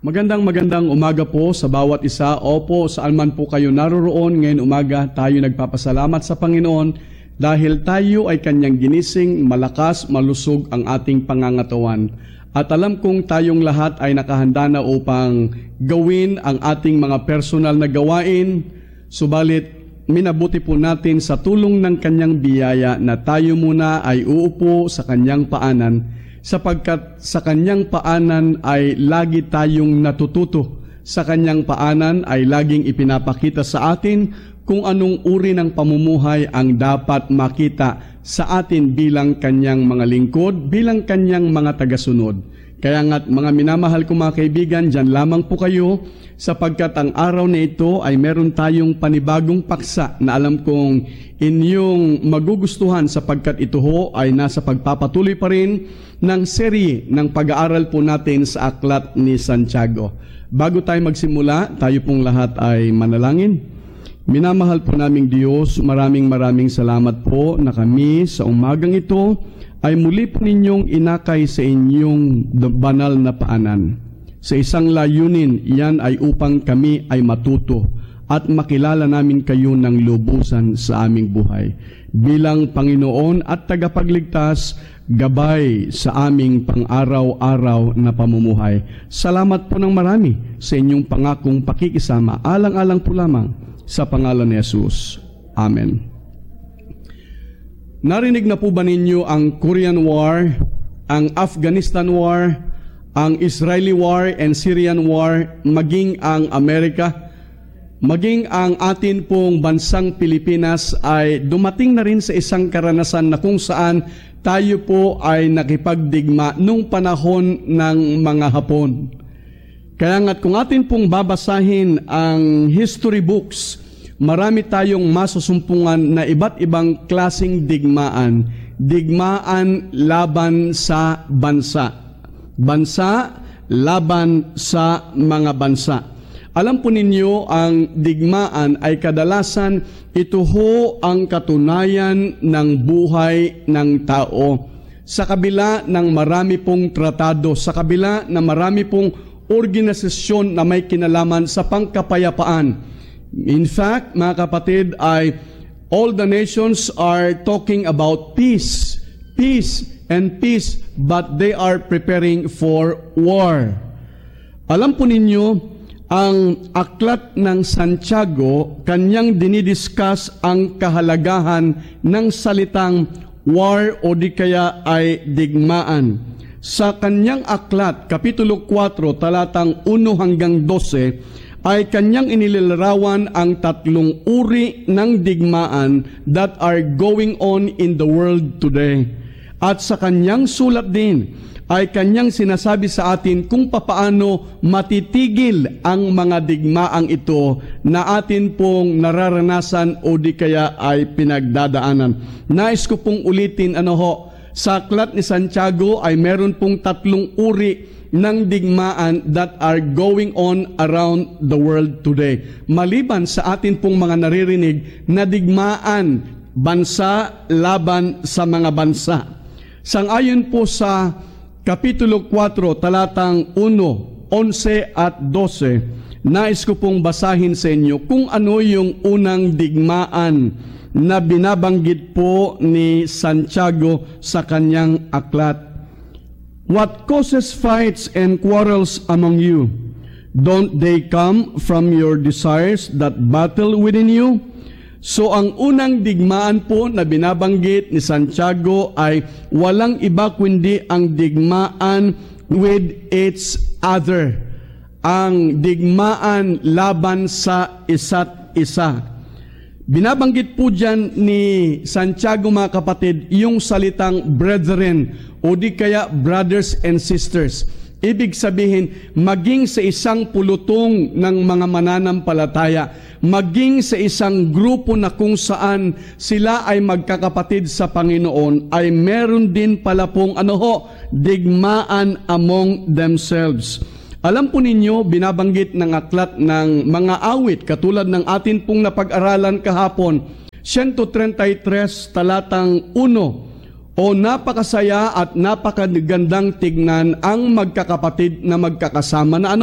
Magandang umaga po sa bawat isa. Opo, saan man po kayo naroroon, ngayon umaga tayo nagpapasalamat sa Panginoon dahil tayo ay Kanyang ginising, malakas, malusog ang ating pangangatawan. At alam kong tayong lahat ay nakahanda na upang gawin ang ating mga personal na gawain, subalit minabuti po natin sa tulong ng Kanyang biyaya na tayo muna ay uupo sa Kanyang paanan, sapagkat sa Kanyang paanan ay lagi tayong natututo. Sa Kanyang paanan ay laging ipinapakita sa atin kung anong uri ng pamumuhay ang dapat makita sa atin bilang Kanyang mga lingkod, bilang Kanyang mga tagasunod. Kaya nga't mga minamahal ko mga kaibigan, dyan lamang po kayo sapagkat ang araw na ito ay meron tayong panibagong paksa na alam kong inyong magugustuhan sapagkat ito ho ay nasa pagpapatuloy pa rin ng serye ng pag-aaral po natin sa Aklat ni Santiago. Bago tayo magsimula, tayo pong lahat ay manalangin. Minamahal po naming Diyos, maraming salamat po na kami sa umagang ito ay muli po ninyong inakay sa inyong banal na paanan. Sa isang layunin, yan ay upang kami ay matuto at makilala namin kayo ng lubusan sa aming buhay. Bilang Panginoon at tagapagligtas, gabay sa aming pang-araw-araw na pamumuhay. Salamat po ng marami sa inyong pangakong pakikisama. Alang-alang po lamang sa pangalan ni Jesus. Amen. Narinig na po ba ninyo ang Korean War, ang Afghanistan War, ang Israeli War and Syrian War, maging ang Amerika, maging ang atin pong bansang Pilipinas ay dumating na rin sa isang karanasan na kung saan tayo po ay nakipagdigma nung panahon ng mga Hapon. Kaya nga't kung atin pong babasahin ang history books, marami tayong masusumpungan na iba't ibang klaseng digmaan. Digmaan laban sa bansa. Bansa laban sa mga bansa. Alam po ninyo, ang digmaan ay kadalasan ito ho ang katunayan ng buhay ng tao. Sa kabila ng marami pong tratado, sa kabila ng marami pong organisasyon na may kinalaman sa pangkapayapaan. In fact, mga kapatid, all the nations are talking about peace, but they are preparing for war. Alam po ninyo, ang Aklat ng Santiago, kanyang dinidiscuss ang kahalagahan ng salitang war o di kaya ay digmaan. Sa kanyang aklat, Kapitulo 4, talatang 1 hanggang 12, ay kanyang inilarawan ang tatlong uri ng digmaan that are going on in the world today. At sa kanyang sulat din, ay kanyang sinasabi sa atin kung papaano matitigil ang mga digmaang ito na atin pong nararanasan o di kaya ay pinagdadaanan. Nais ko pong ulitin, sa Aklat ni Santiago ay meron pong tatlong uri ng digmaan that are going on around the world today. Maliban sa atin pong mga naririnig na digmaan, bansa laban sa mga bansa. Sangayon po sa Kapitulo 4, talatang 1, 11 at 12, nais ko pong basahin sa inyo kung ano yung unang digmaan na binabanggit po ni Santiago sa kanyang aklat. What causes fights and quarrels among you? Don't they come from your desires that battle within you? So ang unang digmaan po na binabanggit ni Santiago ay walang iba kundi ang digmaan with each other. Ang digmaan laban sa isa't isa. Binabanggit po dyan ni Santiago, mga kapatid, yung salitang brethren o di kaya brothers and sisters. Ibig sabihin, maging sa isang pulutong ng mga mananampalataya, maging sa isang grupo na kung saan sila ay magkakapatid sa Panginoon, ay meron din pala pong digmaan among themselves. Alam po ninyo, binabanggit ng aklat ng mga awit, katulad ng atin pong napag-aralan kahapon, 133 talatang 1, O napakasaya at napakagandang tignan ang magkakapatid na magkakasama na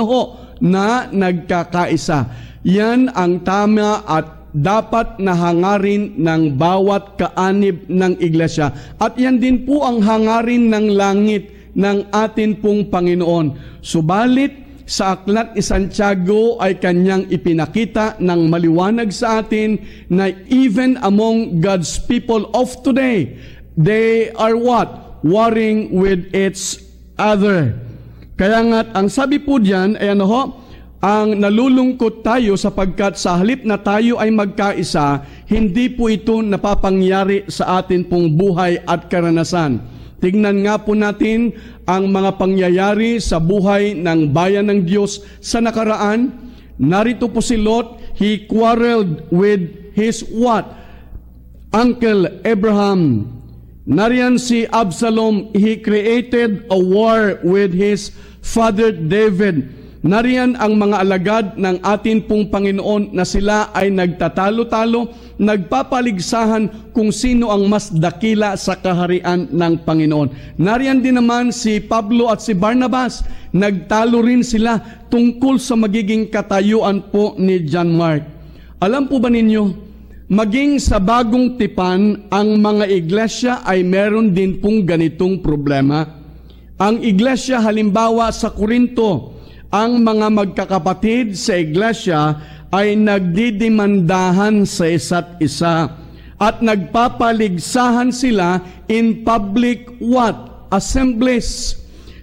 na nagkakaisa. Yan ang tama at dapat na hangarin ng bawat kaanib ng iglesia. At yan din po ang hangarin ng langit ng atin pong Panginoon. Subalit, sa aklat ni Santiago ay kanyang ipinakita ng maliwanag sa atin na even among God's people of today, they are what? Warring with each other. Kaya nga, ang sabi po diyan ay ang nalulungkot tayo sapagkat sa halip na tayo ay magkaisa, hindi po ito napapangyari sa atin pong buhay at karanasan. Tingnan nga po natin ang mga pangyayari sa buhay ng bayan ng Diyos sa nakaraan. Narito po si Lot, he quarreled with his what? Uncle Abraham. Nariyan si Absalom, he created a war with his father David. Nariyan ang mga alagad ng atin pong Panginoon na sila ay nagtatalo-talo, nagpapaligsahan kung sino ang mas dakila sa kaharian ng Panginoon. Nariyan din naman si Pablo at si Barnabas, nagtalo rin sila tungkol sa magiging katayuan po ni John Mark. Alam po ba ninyo, maging sa bagong tipan, ang mga iglesia ay meron din pong ganitong problema. Ang iglesia halimbawa sa Korinto, ang mga magkakapatid sa iglesia ay nagdidemandahan sa isa't isa at nagpapaligsahan sila in public what? Assemblies.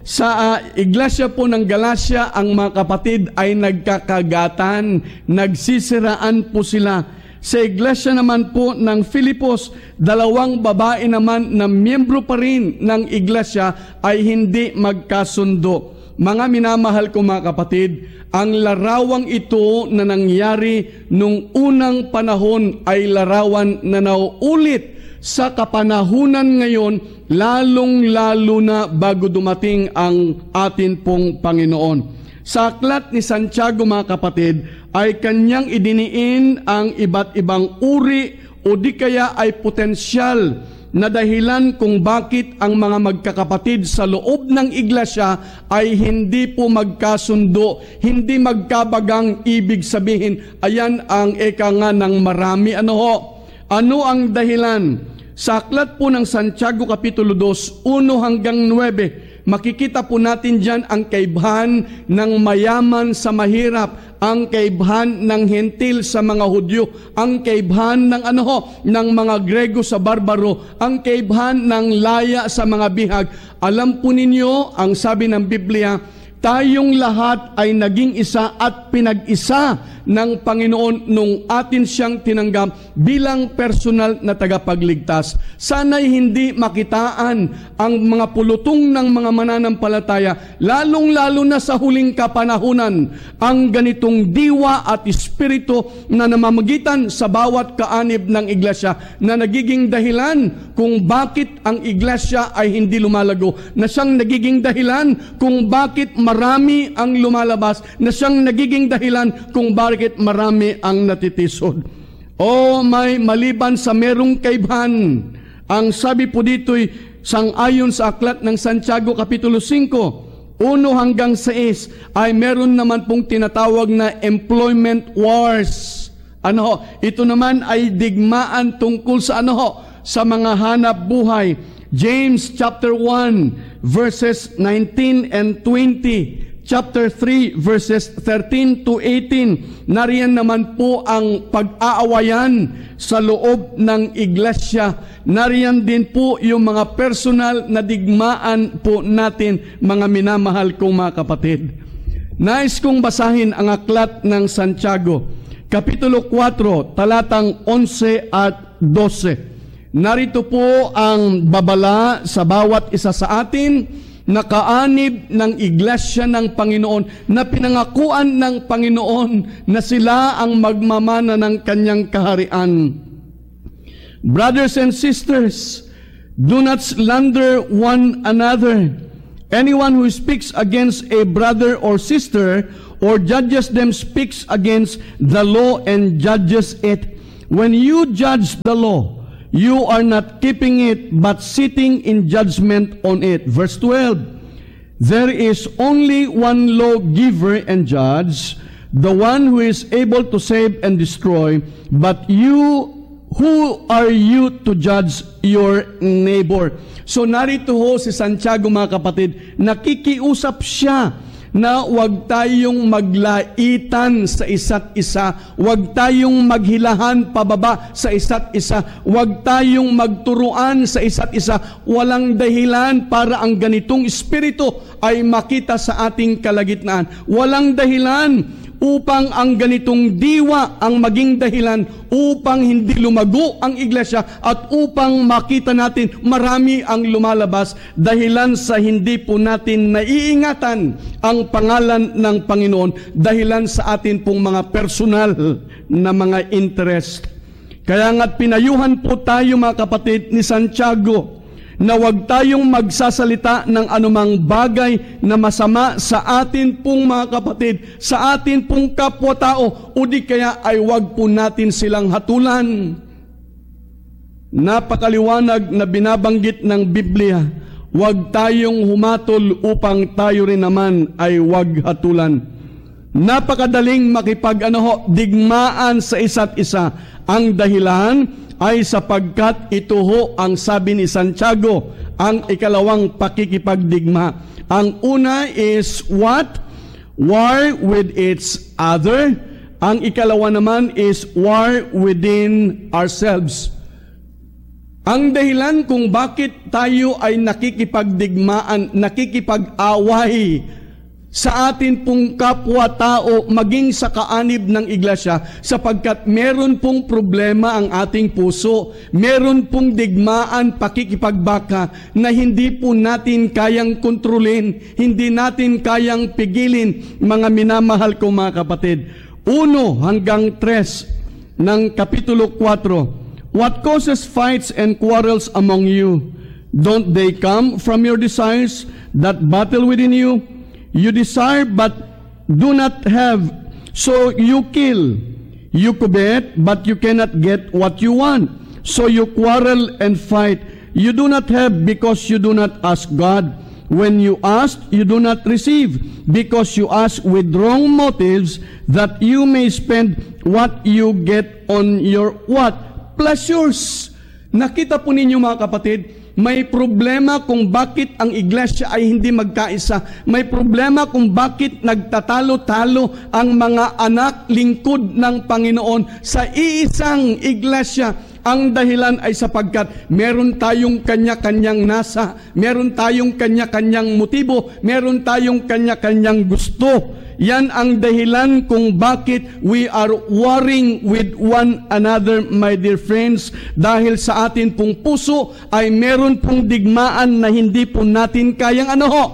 Sa iglesia po ng Galacia, ang mga kapatid ay nagkakagatan, nagsisiraan po sila. Sa iglesia naman po ng Filipos, 2 babae naman na miyembro pa rin ng iglesia ay hindi magkasundo. Mga minamahal ko mga kapatid, ang larawang ito na nangyari nung unang panahon ay larawan na nauulit sa kapanahunan ngayon, lalong-lalo na bago dumating ang atin pong Panginoon. Sa aklat ni Santiago mga kapatid, ay kanyang idiniin ang iba't ibang uri o di kaya ay potensyal na dahilan kung bakit ang mga magkakapatid sa loob ng iglesia ay hindi po magkasundo, hindi magkabagang. Ibig sabihin, ayan ang eka nga ng marami. Ano ang dahilan? Sa aklat po ng Santiago Kapitulo 2, 1 hanggang 9, makikita po natin dyan ang kaibhan ng mayaman sa mahirap, ang kaibhan ng hentil sa mga Hudyo, ang kaibhan ng ng mga Grego sa barbaro, ang kaibhan ng laya sa mga bihag. Alam po ninyo, ang sabi ng Biblia, tayong lahat ay naging isa at pinag-isa ng Panginoon nung atin siyang tinanggap bilang personal na tagapagligtas. Sana'y hindi makitaan ang mga pulutong ng mga mananampalataya, lalong-lalo na sa huling kapanahunan, ang ganitong diwa at espiritu na namamagitan sa bawat kaanib ng iglesia na nagiging dahilan kung bakit ang iglesia ay hindi lumalago, na siyang nagiging dahilan kung bakit marami ang lumalabas, na siyang nagiging dahilan kung bakit marami ang natitisod. May maliban sa merong kaibhan, ang sabi po dito'y sang-ayon sa aklat ng Santiago Kapitulo 5, 1 hanggang 6, ay meron naman pong tinatawag na employment wars. Ito naman ay digmaan tungkol sa sa mga hanap buhay. James chapter 1 verses 19 and 20, chapter 3 verses 13 to 18, nariyan naman po ang pag-aawayan sa loob ng iglesia. Nariyan din po yung mga personal na digmaan po natin, mga minamahal kong mga kapatid. Nais kong basahin ang aklat ng Santiago, Kapitulo 4, talatang 11 at 12. Narito po ang babala sa bawat isa sa atin, nakaanib ng iglesia ng Panginoon, na pinangakuan ng Panginoon na sila ang magmamana ng kanyang kaharian. Brothers and sisters, do not slander one another. Anyone who speaks against a brother or sister or judges them speaks against the law and judges it. When you judge the law, you are not keeping it, but sitting in judgment on it. Verse 12, there is only one lawgiver and judge, the one who is able to save and destroy, but you, who are you to judge your neighbor? So narito ho si Santiago, mga kapatid, nakikiusap siya na huwag tayong maglaitan sa isa't isa, huwag tayong maghilahan pababa sa isa't isa, huwag tayong magturuan sa isa't isa. Walang dahilan para ang ganitong espiritu ay makita sa ating kalagitnaan. Walang dahilan upang ang ganitong diwa ang maging dahilan upang hindi lumago ang iglesia at upang makita natin marami ang lumalabas dahilan sa hindi po natin naiingatan ang pangalan ng Panginoon, dahilan sa atin pong mga personal na mga interest. Kaya nga't pinayuhan po tayo, mga kapatid, ni Santiago na huwag tayong magsasalita ng anumang bagay na masama sa atin pong mga kapatid, sa atin pong kapwa-tao, o di kaya ay huwag po natin silang hatulan. Napakaliwanag na binabanggit ng Biblia, huwag tayong humatol upang tayo rin naman ay huwag hatulan. Napakadaling digmaan sa isa't isa. Ang dahilan ay sapagkat ito ho ang sabi ni Santiago, ang ikalawang pakikipagdigma. Ang una is what? War with each other. Ang ikalawa naman is war within ourselves. Ang dahilan kung bakit tayo ay nakikipagdigmaan, nakikipag-away sa atin pong kapwa-tao, maging sa kaanib ng iglesia, sapagkat meron pong problema ang ating puso, meron pong digmaan, pakikipagbaka na hindi po natin kayang kontrolin, hindi natin kayang pigilin, mga minamahal ko mga kapatid. 1 hanggang 3 ng Kapitulo 4, what causes fights and quarrels among you? Don't they come from your desires that battle within you? You desire but do not have, so you kill. You covet but you cannot get what you want, so you quarrel and fight. You do not have because you do not ask God. When you ask, you do not receive, because you ask with wrong motives, that you may spend what you get on your what? Pleasures. Nakita po ninyo, mga kapatid, may problema kung bakit ang iglesia ay hindi magkaisa. May problema kung bakit nagtatalo-talo ang mga anak lingkod ng Panginoon sa iisang iglesia. Ang dahilan ay sapagkat meron tayong kanya-kanyang nasa, meron tayong kanya-kanyang motibo, meron tayong kanya-kanyang gusto. Yan ang dahilan kung bakit we are warring with one another, my dear friends, dahil sa atin pong puso ay meron pong digmaan na hindi po natin kayang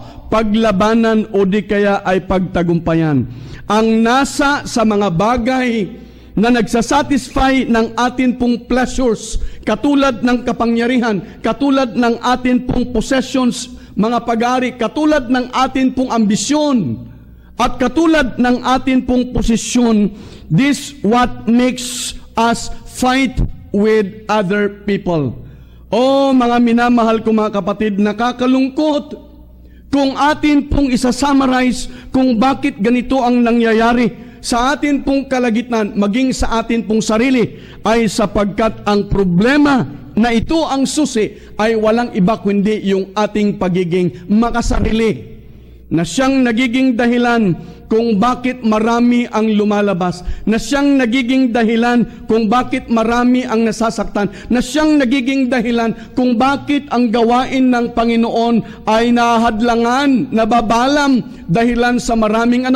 paglabanan o di kaya ay pagtagumpayan. Ang nasa sa mga bagay na nagsasatisfy ng atin pong pleasures, katulad ng kapangyarihan, katulad ng atin pong possessions, mga pag-ari, katulad ng atin pong ambisyon, at katulad ng atin pong posisyon, this what makes us fight with other people. Oh, mga minamahal ko mga kapatid, nakakalungkot kung atin pong isa-summarize kung bakit ganito ang nangyayari sa atin pong kalagitnaan, maging sa atin pong sarili, ay sapagkat ang problema na ito ang susi ay walang iba kundi yung ating pagiging makasarili, na siyang nagiging dahilan kung bakit marami ang lumalabas, na siyang nagiging dahilan kung bakit marami ang nasasaktan, na siyang nagiging dahilan kung bakit ang gawain ng Panginoon ay nahadlangan, nababalam, dahilan sa maraming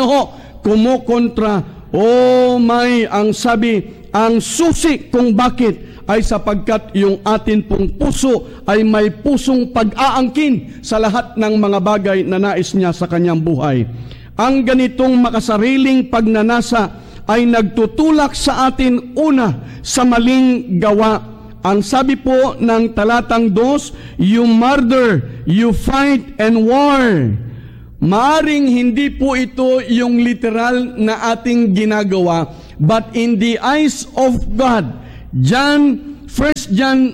kumukontra. Oh my, ang sabi, ang susi kung bakit ay sapagkat yung atin pong puso ay may pusong pag-aangkin sa lahat ng mga bagay na nais niya sa kanyang buhay. Ang ganitong makasariling pagnanasa ay nagtutulak sa atin una sa maling gawa. Ang sabi po ng talatang 2, you murder, you fight and war. Maaring hindi po ito yung literal na ating ginagawa, but in the eyes of God, 1 John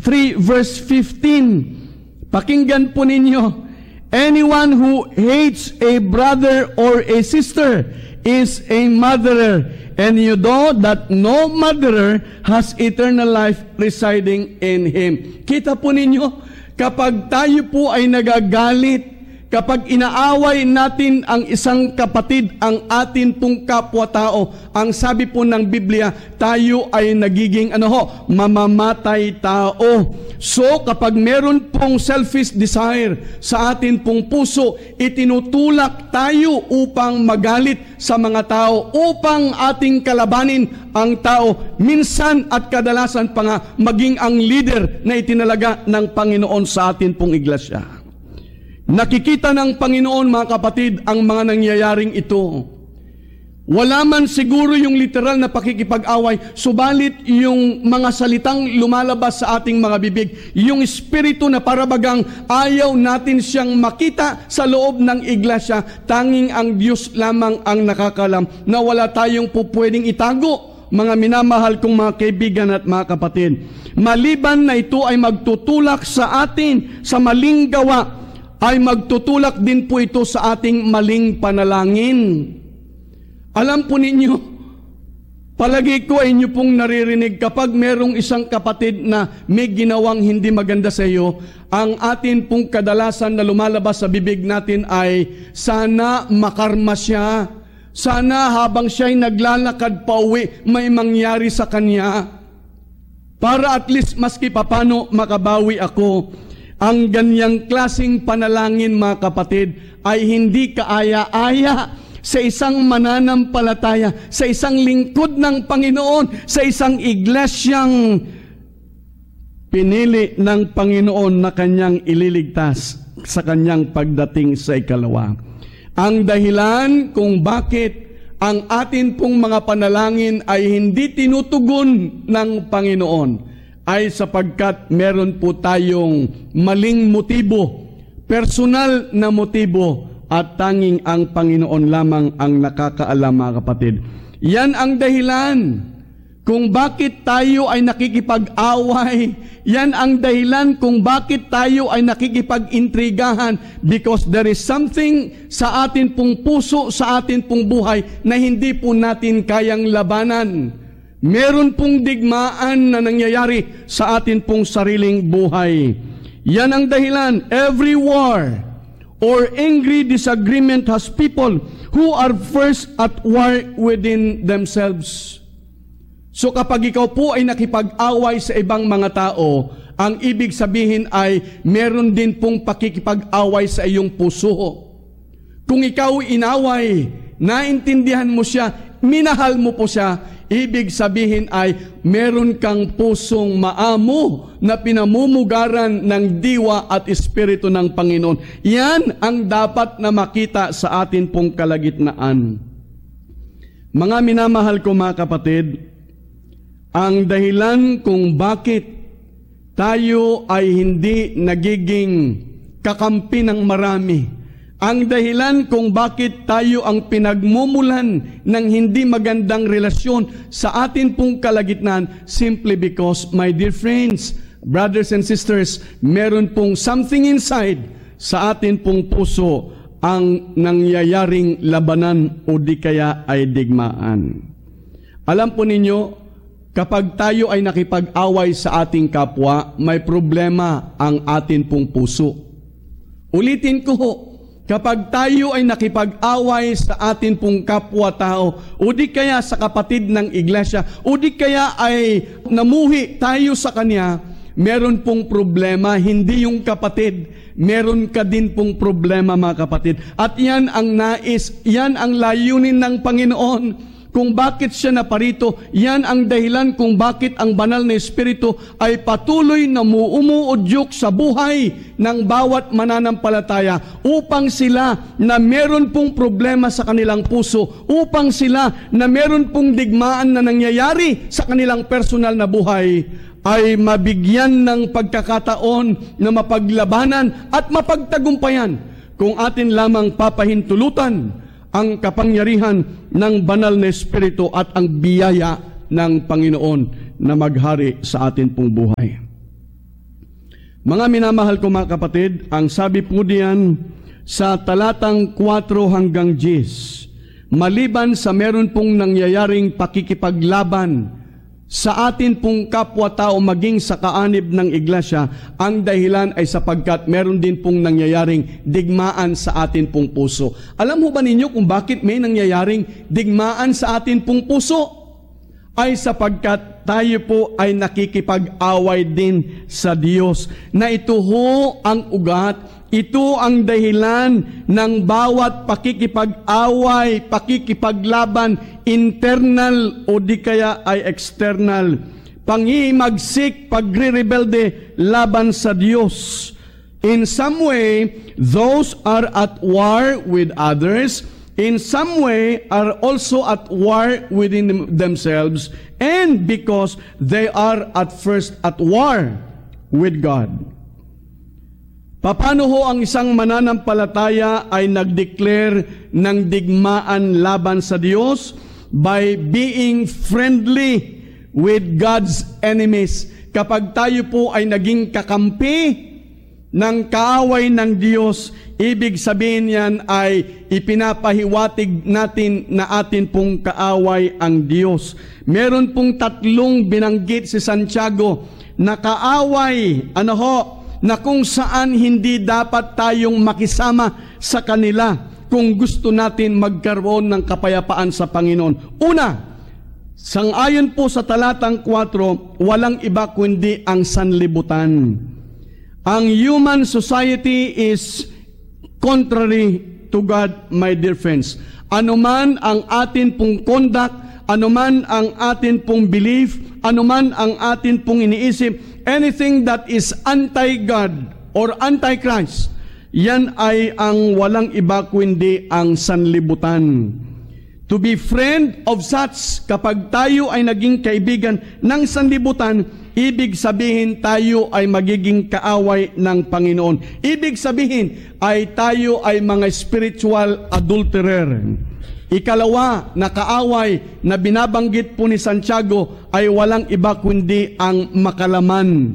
3 verse 15. Pakinggan po ninyo. Anyone who hates a brother or a sister is a murderer, and you know that no murderer has eternal life residing in him. Kita po ninyo, kapag tayo po ay nagagalit, kapag inaaway natin ang isang kapatid, ang atin pong kapwa-tao, ang sabi po ng Biblia, tayo ay nagiging mamamatay tao. So, kapag meron pong selfish desire sa atin pong puso, itinutulak tayo upang magalit sa mga tao, upang ating kalabanin ang tao. Minsan at kadalasan pa nga, maging ang leader na itinalaga ng Panginoon sa atin pong iglesia. Nakikita ng Panginoon, mga kapatid, ang mga nangyayaring ito. Wala man siguro yung literal na pakikipag-away, subalit yung mga salitang lumalabas sa ating mga bibig, yung espiritu na parabagang ayaw natin siyang makita sa loob ng iglesia, tanging ang Diyos lamang ang nakakalam na wala tayong pupwedeng itago, mga minamahal kong mga kaibigan at mga kapatid. Maliban na ito ay magtutulak sa atin sa maling gawa, ay magtutulak din po ito sa ating maling panalangin. Alam po ninyo, palagi ko ay inyo pong naririnig kapag merong isang kapatid na may ginawang hindi maganda sa iyo, ang atin pong kadalasan na lumalabas sa bibig natin ay, sana makarma siya. Sana habang siya'y naglalakad pa uwi, may mangyari sa kanya. Para at least maski papano makabawi ako. Ang ganyang klaseng panalangin, mga kapatid, ay hindi kaaya-aya sa isang mananampalataya, sa isang lingkod ng Panginoon, sa isang iglesyang pinili ng Panginoon na kanyang ililigtas sa kanyang pagdating sa ikalawa. Ang dahilan kung bakit ang atin pong mga panalangin ay hindi tinutugon ng Panginoon ay sapagkat meron po tayong maling motibo, personal na motibo, at tanging ang Panginoon lamang ang nakakaalam, mga kapatid. Yan ang dahilan kung bakit tayo ay nakikipag-away. Yan ang dahilan kung bakit tayo ay nakikipag-intrigahan, because there is something sa atin pong puso, sa atin pong buhay na hindi po natin kayang labanan. Meron pong digmaan na nangyayari sa atin pong sariling buhay. Yan ang dahilan. Every war or angry disagreement has people who are first at war within themselves. So kapag ikaw po ay nakipag-away sa ibang mga tao, ang ibig sabihin ay meron din pong pakikipag-away sa iyong puso. Kung ikaw inaway, naintindihan mo siya, minahal mo po siya, ibig sabihin ay meron kang pusong maamo na pinamumugaran ng diwa at espiritu ng Panginoon. Yan ang dapat na makita sa atin pong kalagitnaan. Mga minamahal ko, mga kapatid, ang dahilan kung bakit tayo ay hindi nagiging kakampi ng marami, ang dahilan kung bakit tayo ang pinagmumulan ng hindi magandang relasyon sa atin pong kalagitnaan, simply because, my dear friends, brothers and sisters, meron pong something inside sa atin pong puso ang nangyayaring labanan o di kaya ay digmaan. Alam po ninyo, kapag tayo ay nakipag-away sa ating kapwa, may problema ang atin pong puso. Ulitin ko, kapag tayo ay nakipag-away sa atin pong kapwa-tao, o di kaya sa kapatid ng iglesia, o di kaya ay namuhi tayo sa kanya, meron pong problema, hindi yung kapatid, meron ka din pong problema, mga kapatid. At yan ang nais, yan ang layunin ng Panginoon. Kung bakit siya naparito, yan ang dahilan kung bakit ang banal na Espiritu ay patuloy na umuudyok sa buhay ng bawat mananampalataya upang sila na meron pong problema sa kanilang puso, upang sila na meron pong digmaan na nangyayari sa kanilang personal na buhay, ay mabigyan ng pagkakataon na mapaglabanan at mapagtagumpayan kung atin lamang papahintulutan ang kapangyarihan ng banal na Espiritu at ang biyaya ng Panginoon na maghari sa atin pong buhay. Mga minamahal ko mga kapatid, ang sabi po diyan sa talatang 4 hanggang 10, maliban sa meron pong nangyayaring pakikipaglaban sa atin pong kapwa-tao maging sa kaanib ng iglesia, ang dahilan ay sapagkat meron din pong nangyayaring digmaan sa atin pong puso. Alam mo ba ninyo kung bakit may nangyayaring digmaan sa atin pong puso? Ay sapagkat tayo po ay nakikipag-away din sa Diyos, na ito ho ang ugat. Ito ang dahilan ng bawat pakikipag-away, pakikipaglaban, internal o di kaya ay external. Pangimagsik, pagre-rebelde laban sa Diyos. In some way, those are at war with others. In some way, are also at war within themselves. And because they are at first at war with God. Paano ho ang isang mananampalataya ay nag-declare ng digmaan laban sa Diyos? By being friendly with God's enemies. Kapag tayo po ay naging kakampi ng kaaway ng Diyos, ibig sabihin yan ay ipinapahiwatig natin na atin pong kaaway ang Diyos. Meron pong 3 binanggit si Santiago na kaaway, na kung saan hindi dapat tayong makisama sa kanila kung gusto natin magkaroon ng kapayapaan sa Panginoon. Una, sangayon po sa talatang 4, walang iba kundi ang sanlibutan. Ang human society is contrary to God, my dear friends. Anuman ang atin pong conduct, anuman ang atin pong belief, anuman ang atin pong iniisip, anything that is anti-God or anti-Christ, yan ay ang walang iba kundi ang sanlibutan. To be friend of such, kapag tayo ay naging kaibigan ng sanlibutan, ibig sabihin tayo ay magiging kaaway ng Panginoon. Ibig sabihin ay tayo ay mga spiritual adulterer. Ikalawa na kaaway na binabanggit po ni Santiago ay walang iba kundi ang makalaman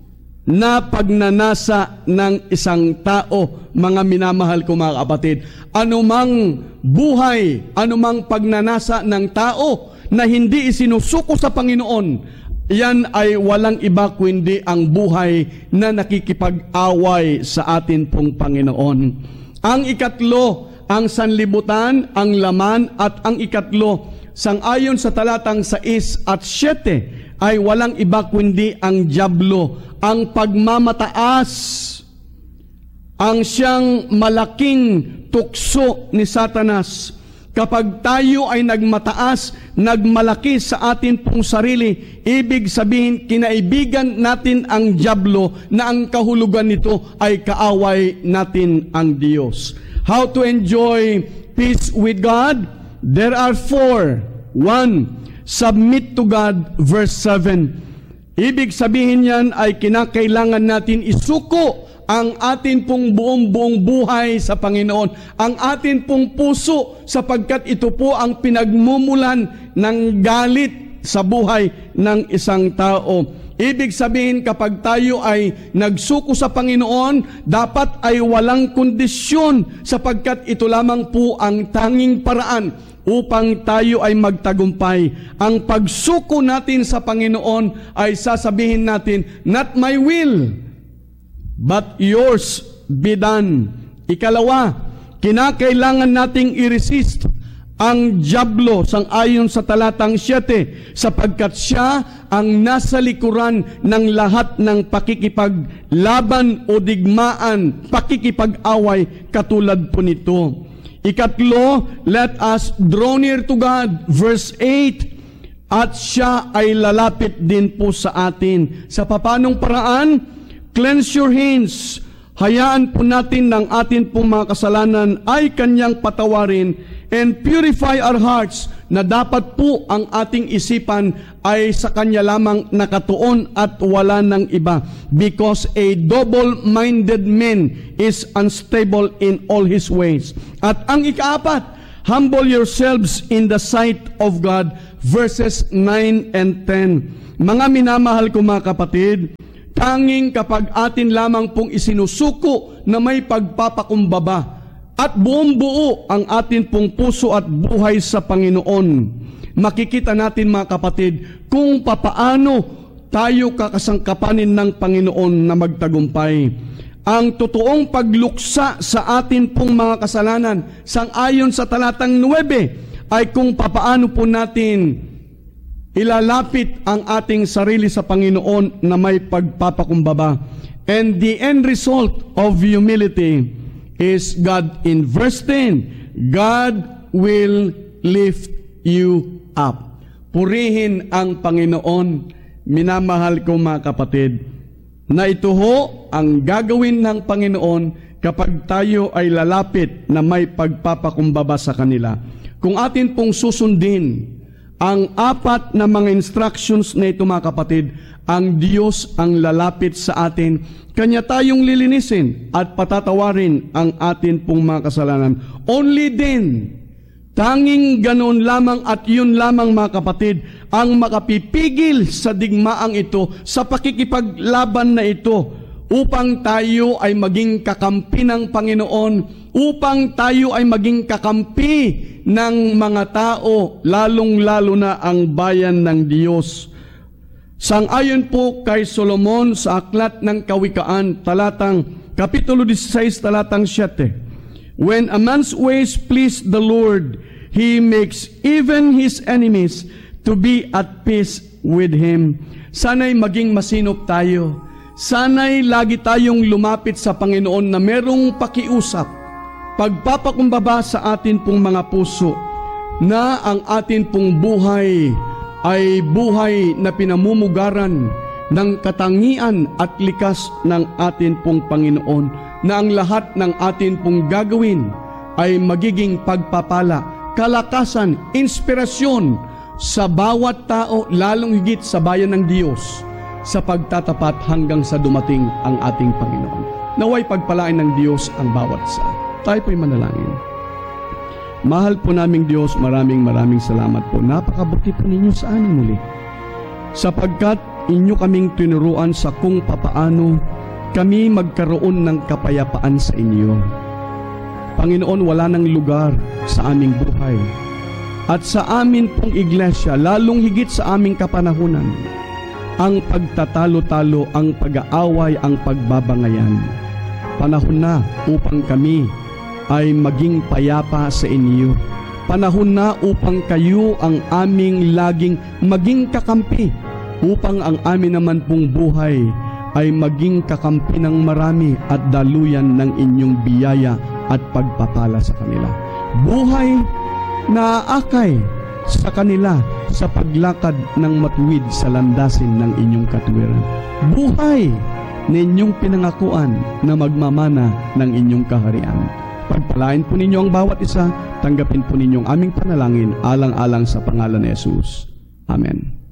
na pagnanasa ng isang tao, mga minamahal ko mga kapatid. Anumang buhay, anumang pagnanasa ng tao na hindi isinusuko sa Panginoon, yan ay walang iba kundi ang buhay na nakikipag-away sa atin pong Panginoon. Ang ikatlo, ang sanlibutan, ang laman, at ang ikatlo, sangayon sa talatang 6 at 7, ay walang iba kundi ang dyablo, ang pagmamataas, ang siyang malaking tukso ni Satanas. Kapag tayo ay nagmataas, nagmalaki sa atin pong sarili, ibig sabihin kinaibigan natin ang dyablo na ang kahulugan nito ay kaaway natin ang Diyos. How to enjoy peace with God? There are 4. 1, submit to God, verse 7. Ibig sabihin yan ay kinakailangan natin isuko ang atin pong buong buhay sa Panginoon, ang atin pong puso, sapagkat ito po ang pinagmumulan ng galit sa buhay ng isang tao. Ibig sabihin, kapag tayo ay nagsuko sa Panginoon, dapat ay walang kondisyon, sapagkat ito lamang po ang tanging paraan upang tayo ay magtagumpay. Ang pagsuko natin sa Panginoon ay sasabihin natin, not my will, but yours be done. Ikalawa, kinakailangan nating i-resist ang dyablo sangayon sa talatang 7, sapagkat siya ang nasa likuran ng lahat ng pakikipaglaban o digmaan, pakikipag-away katulad po nito. Ikatlo, let us draw near to God, verse 8, at siya ay lalapit din po sa atin. Sa papanong paraan? Cleanse your hands. Hayaan po natin ng atin pong mga kasalanan ay kanyang patawarin, and purify our hearts, na dapat po ang ating isipan ay sa kanya lamang nakatuon at wala ng iba. Because a double-minded man is unstable in all his ways. At ang ikaapat, humble yourselves in the sight of God, verses 9 and 10. Mga minamahal ko mga kapatid, tanging kapag atin lamang pong isinusuko na may pagpapakumbaba at buong buo ang atin pong puso at buhay sa Panginoon, makikita natin mga kapatid kung papaano tayo kakasangkapanin ng Panginoon na magtagumpay. Ang totoong pagluksa sa atin pong mga kasalanan, sang-ayon sa talatang 9, ay kung papaano po natin ilalapit ang ating sarili sa Panginoon na may pagpapakumbaba. And the end result of humility is God. In verse 10, God will lift you up. Purihin ang Panginoon. Minamahal ko mga kapatid, na ito ho ang gagawin ng Panginoon kapag tayo ay lalapit na may pagpapakumbaba sa kanila. Kung atin pong susundin ang 4 na mga instructions na ito mga kapatid, ang Diyos ang lalapit sa atin, Kanya tayong lilinisin at patatawarin ang atin pong mga kasalanan. Only then, tanging ganoon lamang at yun lamang mga kapatid, ang makapipigil sa digmaang ito, sa pakikipaglaban na ito, upang tayo ay maging kakampi ng Panginoon, upang tayo ay maging kakampi ng mga tao, lalong-lalo na ang bayan ng Diyos. Sang-ayon po kay Solomon sa Aklat ng Kawikaan, Kapitulo 16, talatang 7, when a man's ways please the Lord, He makes even his enemies to be at peace with him. Sana'y maging masinop tayo. Sana'y lagi tayong lumapit sa Panginoon na merong pakiusap, pagpapakumbaba sa atin pong mga puso, na ang atin pong buhay ay buhay na pinamumugaran ng katangian at likas ng atin pong Panginoon, na ang lahat ng atin pong gagawin ay magiging pagpapala, kalakasan, inspirasyon sa bawat tao, lalong higit sa bayan ng Diyos, sa pagtatapat hanggang sa dumating ang ating Panginoon. Naway pagpalain ng Diyos ang bawat isa. Tayo po'y manalangin. Mahal po naming Diyos, maraming salamat po. Napakabuti po ninyo sa amin muli, sapagkat inyo kaming tinuruan sa kung papaano kami magkaroon ng kapayapaan sa inyo. Panginoon, wala nang lugar sa aming buhay at sa amin pong iglesia, lalong higit sa aming kapanahunan, ang pagtatalo-talo, ang pag-aaway, ang pagbabangayan. Panahon na upang kami ay maging payapa sa inyo. Panahon na upang kayo ang aming laging maging kakampi, upang ang amin naman pong buhay ay maging kakampi ng marami at daluyan ng inyong biyaya at pagpapala sa kanila. Buhay na aakay sa kanila sa paglakad ng matuwid sa landasin ng inyong katuwiran. Buhay na inyong pinangakuan na magmamana ng inyong kaharian. Pagpalain po ninyo ang bawat isa, tanggapin po ninyo ang aming panalangin alang-alang sa pangalan ni Jesus. Amen.